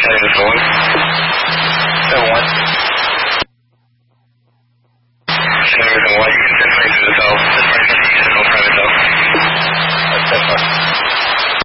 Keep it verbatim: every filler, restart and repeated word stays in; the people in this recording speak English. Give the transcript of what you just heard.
Heading to one. seven one. Heading to one. You can send me to the south.